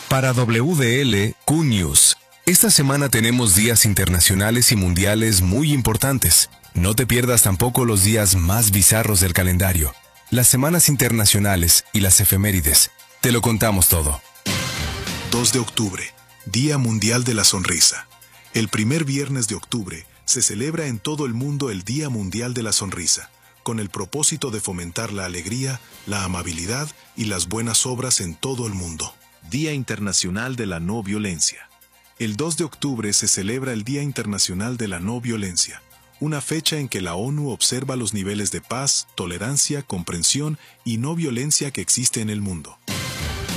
Para WDL Q-News, esta semana tenemos días internacionales y mundiales muy importantes. No te pierdas tampoco los días más bizarros del calendario, las semanas internacionales y las efemérides. Te lo contamos todo. 2 de octubre, Día Mundial de la Sonrisa. El primer viernes de octubre se celebra en todo el mundo el Día Mundial de la Sonrisa, con el propósito de fomentar la alegría, la amabilidad y las buenas obras en todo el mundo. Día Internacional de la No Violencia. El 2 de octubre se celebra el Día Internacional de la No Violencia, una fecha en que la ONU observa los niveles de paz, tolerancia, comprensión y no violencia que existe en el mundo.